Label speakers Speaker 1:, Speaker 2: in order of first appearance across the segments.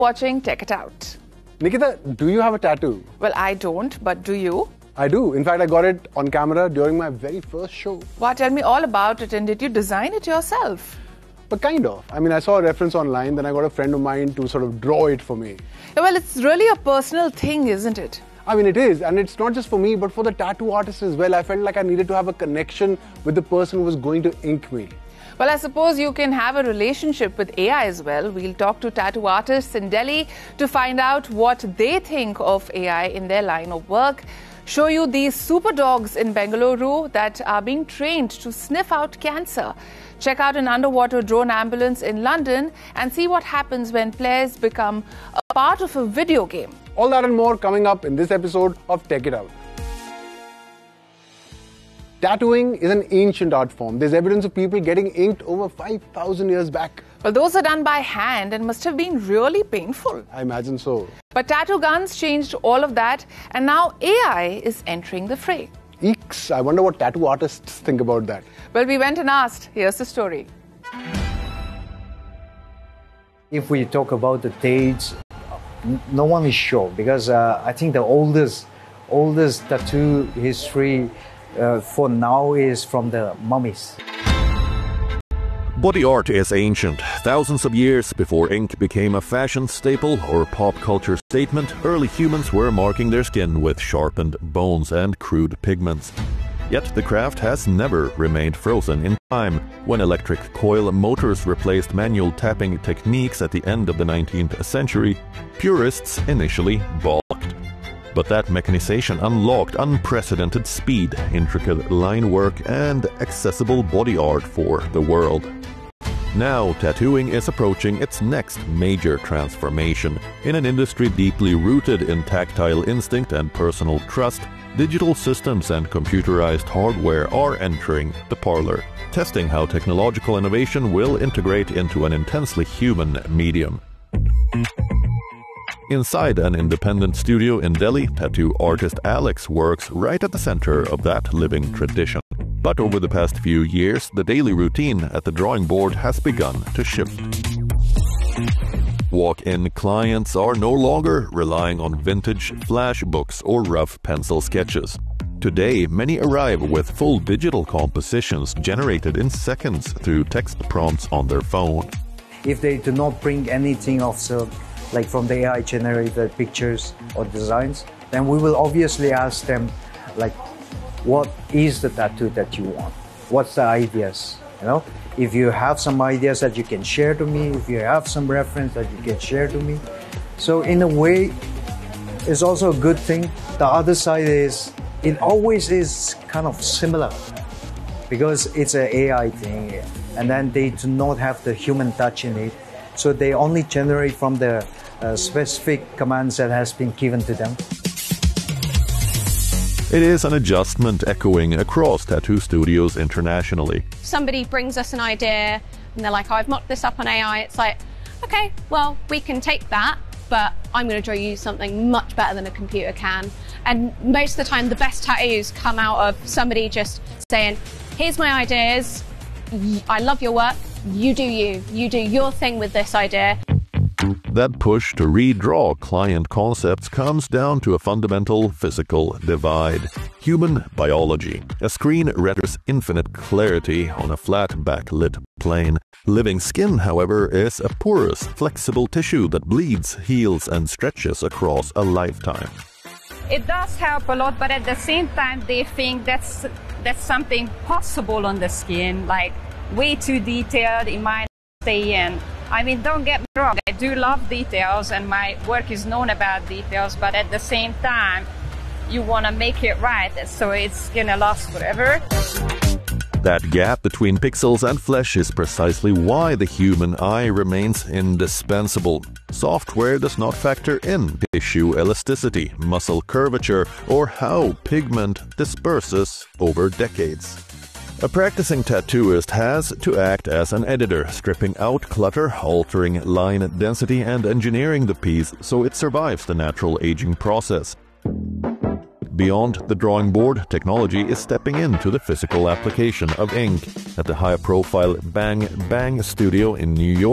Speaker 1: watching Tech It Out.
Speaker 2: Nikita, do you have a tattoo?
Speaker 1: Well, I don't, but do you?
Speaker 2: I do. In fact, I got it on camera during my very first show.
Speaker 1: Wow, tell me all about it, and did you design it yourself?
Speaker 2: But kind of. I mean, I saw a reference online, then I got a friend of mine to sort of draw it for me.
Speaker 1: Yeah, well, it's really a personal thing, isn't it?
Speaker 2: I mean, it is. And it's not just for me, but for the tattoo artist as well. I felt like I needed to have a connection with the person who was going to ink me.
Speaker 1: Well, I suppose you can have a relationship with AI as well. We'll talk to tattoo artists in Delhi to find out what they think of AI in their line of work. Show you these super dogs in Bengaluru that are being trained to sniff out cancer. Check out an underwater drone ambulance in London and see what happens when players become a part of a video game.
Speaker 2: All that and more coming up in this episode of Tech It Out. Tattooing is an ancient art form. There's evidence of people getting inked over 5,000 years back.
Speaker 1: Well, those are done by hand and must have been really painful.
Speaker 2: I imagine so.
Speaker 1: But tattoo guns changed all of that, and now AI is entering the fray.
Speaker 2: Eeks, I wonder what tattoo artists think about that.
Speaker 1: Well, we went and asked. Here's the story.
Speaker 3: If we talk about the dates, no one is sure because I think the oldest tattoo history for now is from the mummies.
Speaker 4: Body art is ancient. Thousands of years before ink became a fashion staple or pop culture statement, early humans were marking their skin with sharpened bones and crude pigments. Yet the craft has never remained frozen in time. When electric coil motors replaced manual tapping techniques at the end of the 19th century, purists initially balked. But that mechanization unlocked unprecedented speed, intricate line work, and accessible body art for the world. Now, tattooing is approaching its next major transformation. In an industry deeply rooted in tactile instinct and personal trust, digital systems and computerized hardware are entering the parlor, testing how technological innovation will integrate into an intensely human medium. Inside an independent studio in Delhi, tattoo artist Alex works right at the center of that living tradition. But over the past few years, the daily routine at the drawing board has begun to shift. Walk-in clients are no longer relying on vintage flash books or rough pencil sketches. Today, many arrive with full digital compositions generated in seconds through text prompts on their phone.
Speaker 3: If they do not bring anything of like from the AI generated pictures or designs, then we will obviously ask them like, what is the tattoo that you want? What's the ideas? You know, if you have some ideas that you can share to me, if you have some reference that you can share to me. So in a way, it's also a good thing. The other side is, it always is kind of similar because it's an AI thing and then they do not have the human touch in it. So they only generate from the specific commands that has been given to them.
Speaker 4: It is an adjustment echoing across tattoo studios internationally.
Speaker 5: Somebody brings us an idea and they're like, oh, I've mocked this up on AI. It's like, okay, well, we can take that, but I'm going to draw you something much better than a computer can. And most of the time, the best tattoos come out of somebody just saying, here's my ideas, I love your work, you do your thing with this idea.
Speaker 4: That push to redraw client concepts comes down to a fundamental physical divide. Human biology. A screen renders infinite clarity on a flat backlit plane. Living skin, however, is a porous, flexible tissue that bleeds, heals, and stretches across a lifetime.
Speaker 6: It does help a lot, but at the same time, they think that's something possible on the skin, like way too detailed, it might stay in. I mean, don't get me wrong, I do love details and my work is known about details, but at the same time, you want to make it right so it's going to last forever.
Speaker 4: That gap between pixels and flesh is precisely why the human eye remains indispensable. Software does not factor in tissue elasticity, muscle curvature, or how pigment disperses over decades. A practicing tattooist has to act as an editor, stripping out clutter, altering line density, and engineering the piece so it survives the natural aging process. Beyond the drawing board, technology is stepping into the physical application of ink. At the high-profile Bang Bang studio in New York,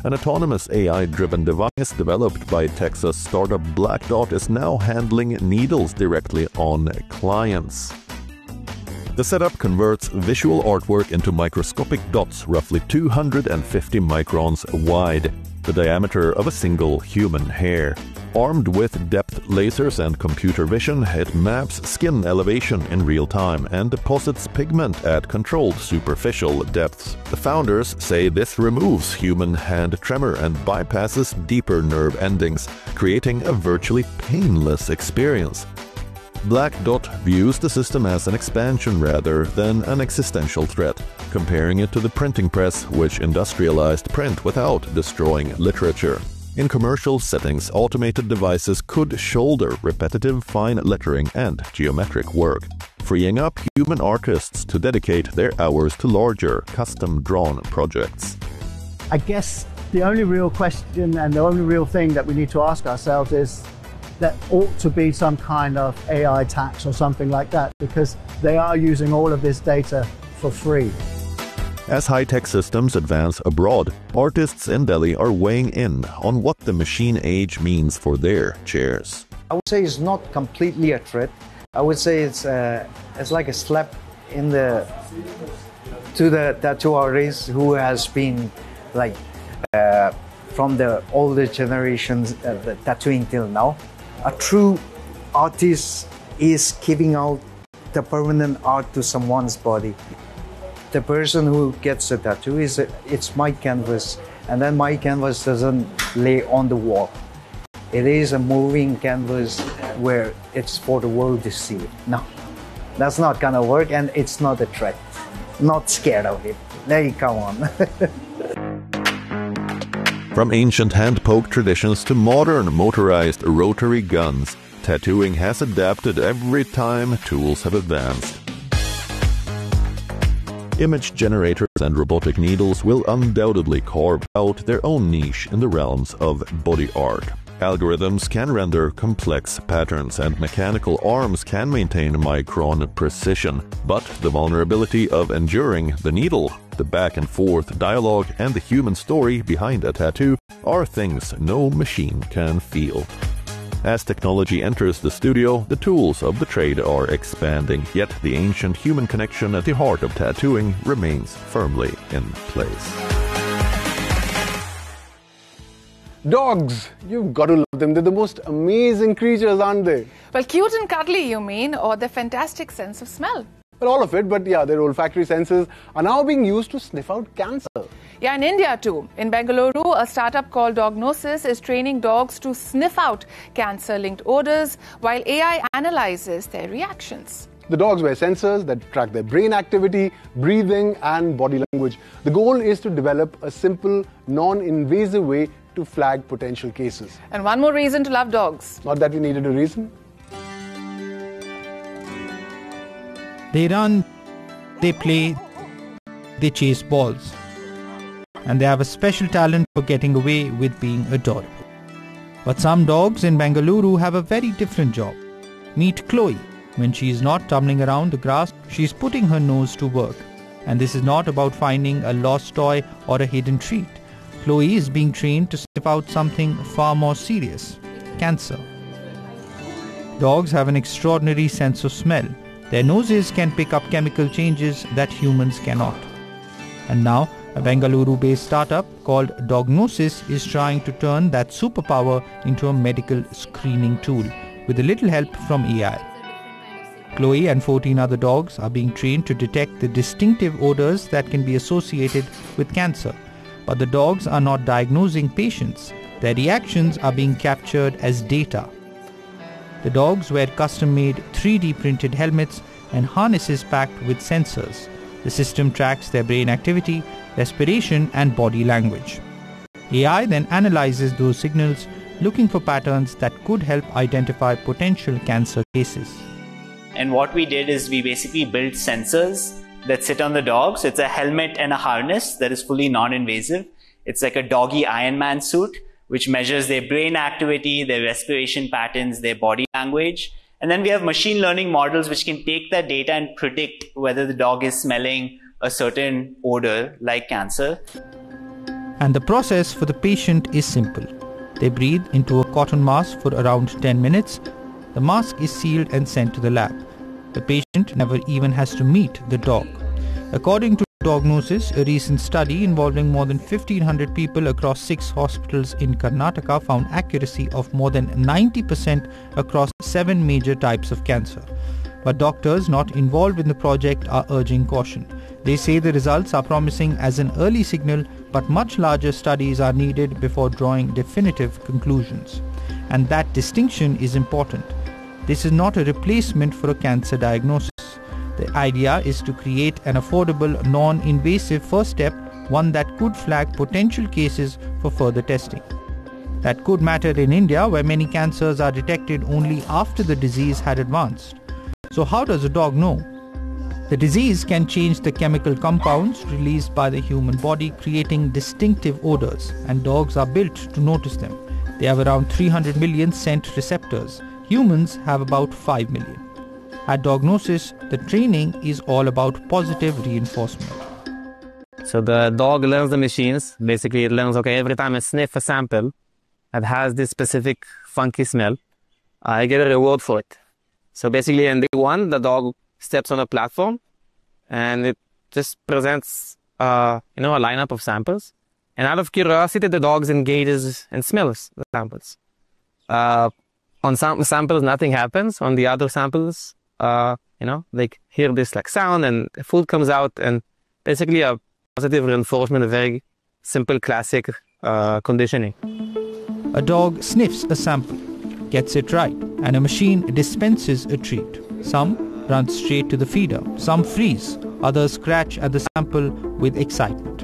Speaker 4: An autonomous AI-driven device developed by Texas startup Black Dot is now handling needles directly on clients. The setup converts visual artwork into microscopic dots roughly 250 microns wide, the diameter of a single human hair. Armed with depth lasers and computer vision, it maps skin elevation in real time and deposits pigment at controlled superficial depths. The founders say this removes human hand tremor and bypasses deeper nerve endings, creating a virtually painless experience. Black Dot views the system as an expansion rather than an existential threat, comparing it to the printing press, which industrialized print without destroying literature. In commercial settings, automated devices could shoulder repetitive fine lettering and geometric work, freeing up human artists to dedicate their hours to larger, custom-drawn projects.
Speaker 7: I guess the only real question and the only real thing that we need to ask ourselves is there ought to be some kind of AI tax or something like that, because they are using all of this data for free.
Speaker 4: As high-tech systems advance abroad, artists in Delhi are weighing in on what the machine age means for their chairs.
Speaker 3: I would say it's not completely a threat. I would say it's like a slap in the to the tattoo artist who has been like from the older generations tattooing till now. A true artist is giving out the permanent art to someone's body. The person who gets the tattoo it's my canvas, and then my canvas doesn't lay on the wall. It is a moving canvas where it's for the world to see. No, that's not gonna work, and it's not a threat. Not scared of it. There you come on.
Speaker 4: From ancient hand-poke traditions to modern motorized rotary guns, tattooing has adapted every time tools have advanced. Image generators and robotic needles will undoubtedly carve out their own niche in the realms of body art. Algorithms can render complex patterns and mechanical arms can maintain micron precision, but the vulnerability of enduring the needle, the back and forth dialogue, and the human story behind a tattoo are things no machine can feel. As technology enters the studio, the tools of the trade are expanding, yet the ancient human connection at the heart of tattooing remains firmly in place.
Speaker 2: Dogs, you've got to love them. They're the most amazing creatures, aren't they?
Speaker 1: Well, cute and cuddly, you mean, or their fantastic sense of smell?
Speaker 2: Well, all of it, but yeah, their olfactory senses are now being used to sniff out cancer.
Speaker 1: Yeah, in India too. In Bengaluru, a startup called Dognosis is training dogs to sniff out cancer-linked odors while AI analyzes their reactions.
Speaker 2: The dogs wear sensors that track their brain activity, breathing, and body language. The goal is to develop a simple, non-invasive way to flag potential cases.
Speaker 1: And one more reason to love dogs.
Speaker 2: Not that we needed a reason.
Speaker 8: They run, they play, they chase balls. And they have a special talent for getting away with being adorable. But some dogs in Bengaluru have a very different job. Meet Chloe. When she is not tumbling around the grass, she is putting her nose to work. And this is not about finding a lost toy or a hidden treat. Chloe is being trained to sniff out something far more serious: cancer. Dogs have an extraordinary sense of smell. Their noses can pick up chemical changes that humans cannot. And now, a Bengaluru-based startup called Dognosis is trying to turn that superpower into a medical screening tool with a little help from AI. Chloe and 14 other dogs are being trained to detect the distinctive odors that can be associated with cancer. But the dogs are not diagnosing patients. Their reactions are being captured as data. The dogs wear custom-made 3D printed helmets and harnesses packed with sensors. The system tracks their brain activity, respiration, and body language. AI then analyzes those signals, looking for patterns that could help identify potential cancer cases.
Speaker 9: And what we did is we basically built sensors that sit on the dogs. It's a helmet and a harness that is fully non-invasive. It's like a doggy Iron Man suit, which measures their brain activity, their respiration patterns, their body language. And then we have machine learning models which can take that data and predict whether the dog is smelling a certain odor like cancer.
Speaker 8: And the process for the patient is simple. They breathe into a cotton mask for around 10 minutes. The mask is sealed and sent to the lab. The patient never even has to meet the dog. According to Dognosis, a recent study involving more than 1,500 people across 6 hospitals in Karnataka found accuracy of more than 90% across 7 major types of cancer. But doctors not involved in the project are urging caution. They say the results are promising as an early signal, but much larger studies are needed before drawing definitive conclusions. And that distinction is important. This is not a replacement for a cancer diagnosis. The idea is to create an affordable, non-invasive first step, one that could flag potential cases for further testing. That could matter in India, where many cancers are detected only after the disease had advanced. So how does a dog know? The disease can change the chemical compounds released by the human body, creating distinctive odors, and dogs are built to notice them. They have around 300 million scent receptors. Humans have about 5 million. At Dognosis, the training is all about positive reinforcement.
Speaker 10: So the dog learns the machines. Basically, it learns, okay, every time I sniff a sample that has this specific funky smell, I get a reward for it. So basically, in day one, the dog steps on a platform and it just presents, a lineup of samples. And out of curiosity, the dog engages and smells the samples. On some samples, nothing happens. On the other samples, they hear this like sound and food comes out, and basically a positive reinforcement, a very simple classic conditioning.
Speaker 8: A dog sniffs a sample, gets it right, and a machine dispenses a treat. Some run straight to the feeder, some freeze, others scratch at the sample with excitement.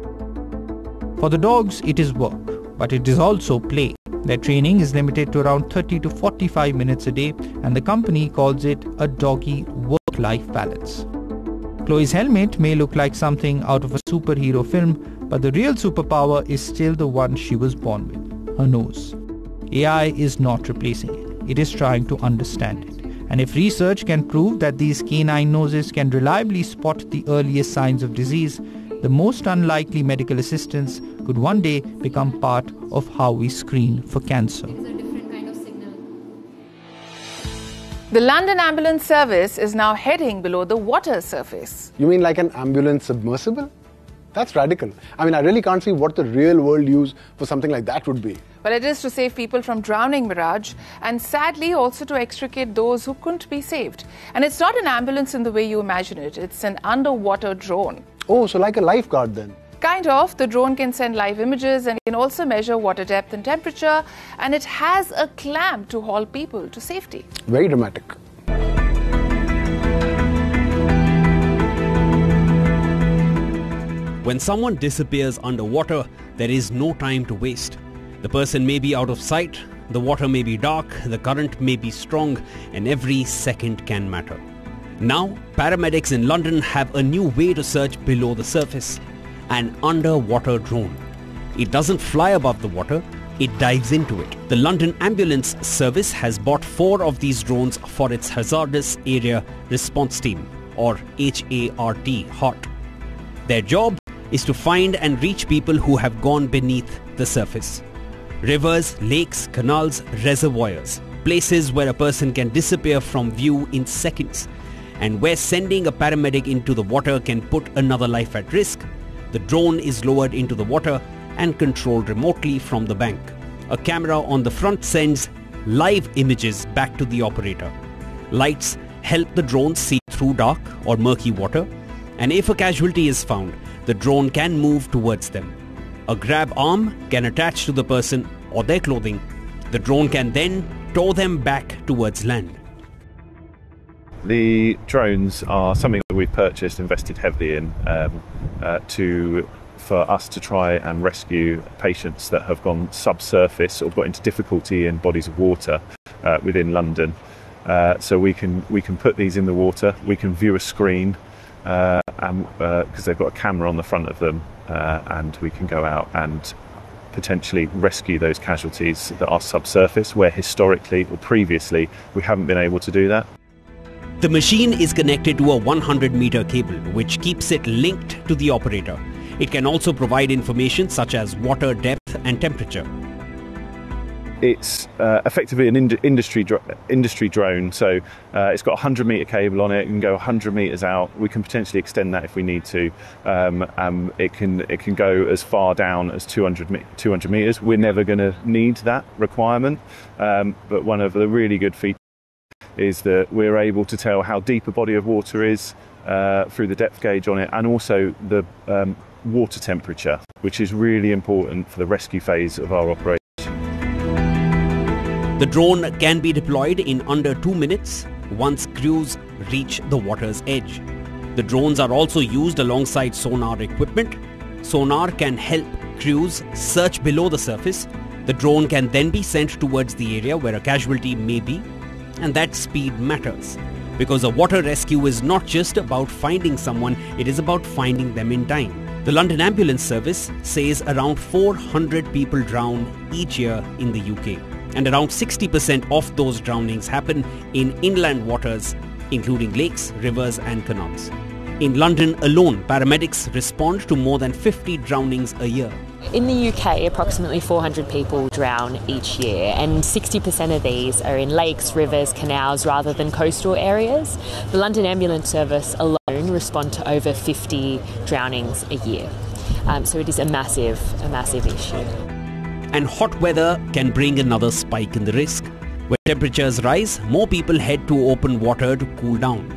Speaker 8: For the dogs, it is work, but it is also play. Their training is limited to around 30 to 45 minutes a day, and the company calls it a doggy work-life balance. Chloe's helmet may look like something out of a superhero film, but the real superpower is still the one she was born with, her nose. AI is not replacing it. It is trying to understand it. And if research can prove that these canine noses can reliably spot the earliest signs of disease, the most unlikely medical assistants could one day become part of how we screen for cancer.
Speaker 1: The London Ambulance Service is now heading below the water surface.
Speaker 2: You mean like an ambulance submersible? That's radical. I really can't see what the real world use for something like that would be.
Speaker 1: Well, it is to save people from drowning, Miraj, and sadly also to extricate those who couldn't be saved. And it's not an ambulance in the way you imagine it. It's an underwater drone.
Speaker 2: Oh, so like a lifeguard then?
Speaker 1: Kind of. The drone can send live images and can also measure water depth and temperature, and it has a clamp to haul people to safety.
Speaker 2: Very dramatic.
Speaker 11: When someone disappears underwater, there is no time to waste. The person may be out of sight, the water may be dark, the current may be strong, and every second can matter. Now, paramedics in London have a new way to search below the surface. An underwater drone. It doesn't fly above the water, it dives into it. The London Ambulance Service has bought 4 of these drones for its Hazardous Area Response Team, or HART. Their job is to find and reach people who have gone beneath the surface. Rivers, lakes, canals, reservoirs, places where a person can disappear from view in seconds, and where sending a paramedic into the water can put another life at risk. The drone is lowered into the water and controlled remotely from the bank. A camera on the front sends live images back to the operator. Lights help the drone see through dark or murky water, and if a casualty is found, the drone can move towards them. A grab arm can attach to the person or their clothing. The drone can then tow them back towards land.
Speaker 12: The drones are something that we've purchased, invested heavily in for us to try and rescue patients that have gone subsurface or got into difficulty in bodies of water within London. So we can put these in the water. We can view a screen because they've got a camera on the front of them, and we can go out and potentially rescue those casualties that are subsurface, where historically or previously we haven't been able to do that.
Speaker 11: The machine is connected to a 100-meter cable which keeps it linked to the operator, It can also provide information such as water depth and temperature.
Speaker 12: It's effectively an industry drone, so it's got a 100-metre cable on it. It can go 100 metres out. We can potentially extend that if we need to. It can go as far down as 200 metres. We're never going to need that requirement, but one of the really good features is that we're able to tell how deep a body of water is through the depth gauge on it, and also the water temperature, which is really important for the rescue phase of our operation.
Speaker 11: The drone can be deployed in under 2 minutes once crews reach the water's edge. The drones are also used alongside sonar equipment. Sonar can help crews search below the surface. The drone can then be sent towards the area where a casualty may be, and that speed matters. Because a water rescue is not just about finding someone, it is about finding them in time. The London Ambulance Service says around 400 people drown each year in the UK. And around 60% of those drownings happen in inland waters, including lakes, rivers and canals. In London alone, paramedics respond to more than 50 drownings a year.
Speaker 13: In the UK, approximately 400 people drown each year, and 60% of these are in lakes, rivers, canals rather than coastal areas. The London Ambulance Service alone respond to over 50 drownings a year. So it is a massive issue.
Speaker 11: And hot weather can bring another spike in the risk. When temperatures rise, more people head to open water to cool down.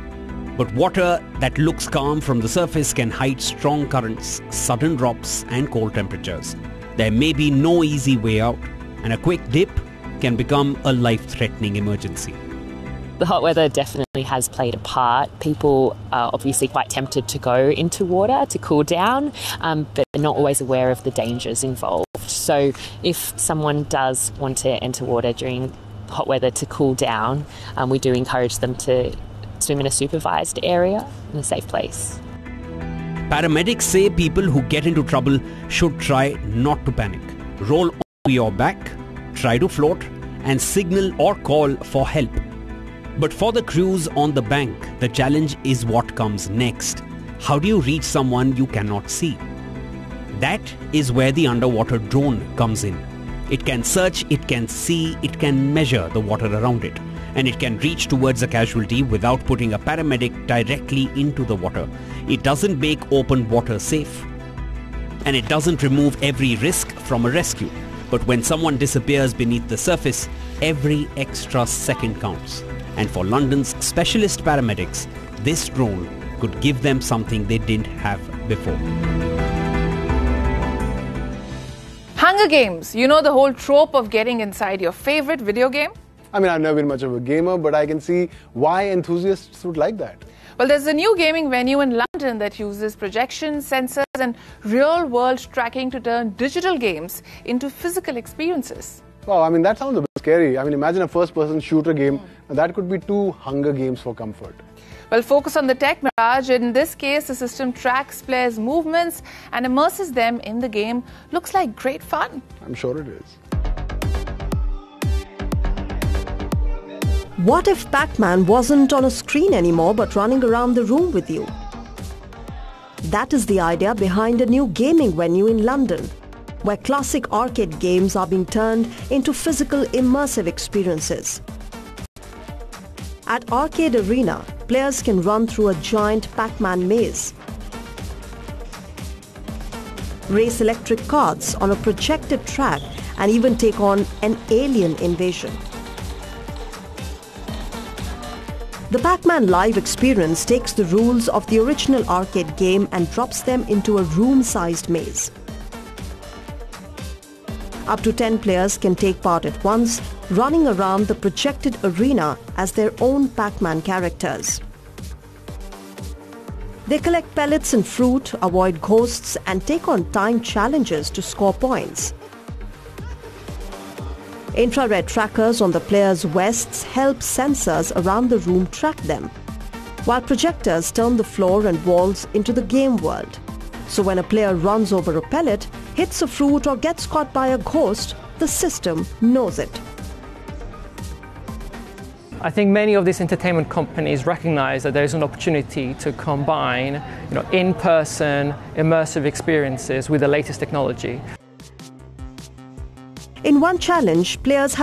Speaker 11: But water that looks calm from the surface can hide strong currents, sudden drops and cold temperatures. There may be no easy way out, and a quick dip can become a life-threatening emergency.
Speaker 13: The hot weather definitely has played a part. People are obviously quite tempted to go into water to cool down, but they're not always aware of the dangers involved. So if someone does want to enter water during hot weather to cool down, we do encourage them to swim in a supervised area in a safe place.
Speaker 11: Paramedics say people who get into trouble should try not to panic. Roll onto your back, try to float, and signal or call for help. But for the crews on the bank, the challenge is what comes next. How do you reach someone you cannot see? That is where the underwater drone comes in. It can search, it can see, it can measure the water around it. And it can reach towards a casualty without putting a paramedic directly into the water. It doesn't make open water safe. And it doesn't remove every risk from a rescue. But when someone disappears beneath the surface, every extra second counts. And for London's specialist paramedics, this drone could give them something they didn't have before.
Speaker 1: Hunger Games, you know the whole trope of getting inside your favorite video game?
Speaker 2: I mean, I've never been much of a gamer, but I can see why enthusiasts would like that.
Speaker 1: Well, there's a new gaming venue in London that uses projections, sensors and real-world tracking to turn digital games into physical experiences.
Speaker 2: Wow, I mean, that sounds a bit scary. I mean, imagine a first-person shooter game. That could be 2 Hunger Games for comfort.
Speaker 1: Well, focus on the tech, Miraj. In this case, the system tracks players' movements and immerses them in the game. Looks like great fun.
Speaker 2: I'm sure it is.
Speaker 14: What if Pac-Man wasn't on a screen anymore but running around the room with you? That is the idea behind a new gaming venue in London, where classic arcade games are being turned into physical immersive experiences. At Arcade Arena, players can run through a giant Pac-Man maze, race electric carts on a projected track, and even take on an alien invasion. The Pac-Man Live experience takes the rules of the original arcade game and drops them into a room-sized maze. Up to 10 players can take part at once, running around the projected arena as their own Pac-Man characters. They collect pellets and fruit, avoid ghosts, and take on time challenges to score points. Infrared trackers on the players' vests help sensors around the room track them, while projectors turn the floor and walls into the game world. So when a player runs over a pellet, hits a fruit or gets caught by a ghost, the system knows it.
Speaker 15: I think many of these entertainment companies recognize that there is an opportunity to combine, in-person immersive experiences with the latest technology.
Speaker 14: In one challenge, players have